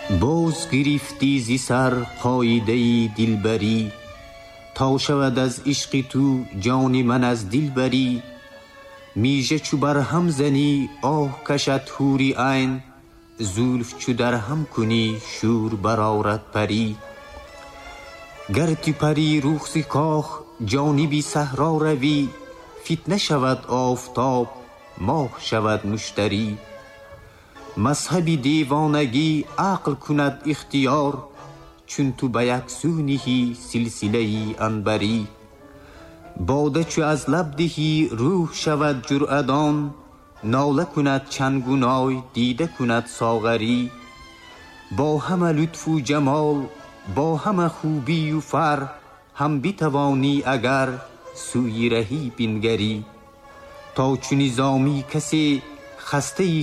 باز گرفتی ز سر قاعده دلبری، تا شود از عشق تو جان من از دل بری. میژه چو بر هم زنی آه کشد حور عین، زلف چو در هم کنی شور برآرد پری. گر تو پری رخ ز کاخ جانب صحرا روی، فتنه شود آفتاب ماه شود مشتری. مذهب دیوانگی عقل کند اختیار، چون تو به یک سو نهی سلسله عنبری. باده چو از لب دهی روح شود جرعدان، ناله کند چنگ و نای دیده کند ساغری. با همه لطف و جمال با همه خوبی و فر، هم بتوانی اگر سوی رهی بنگری. تا چو نظامی کسی خسته